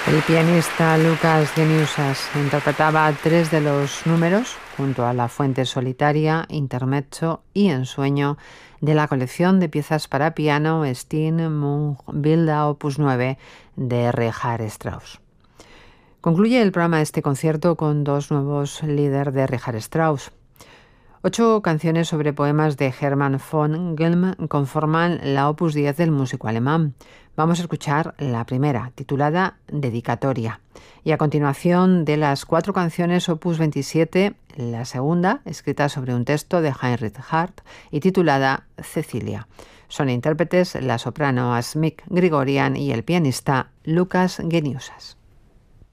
El pianista Lucas Geniusas interpretaba 3 de los números junto a la fuente solitaria, intermezzo y ensueño de la colección de piezas para piano Steen Mung Bilda Opus 9 de Richard Strauss. Concluye el programa de este concierto con 2 nuevos lieder de Richard Strauss. 8 canciones sobre poemas de Hermann von Gilm conforman la Opus 10 del músico alemán. Vamos a escuchar la primera, titulada Dedicatoria. Y a continuación, de las 4 canciones Opus 27, la segunda, escrita sobre un texto de Heinrich Hart y titulada Cecilia. Son intérpretes la soprano Asmik Grigorian y el pianista Lucas Geniusas.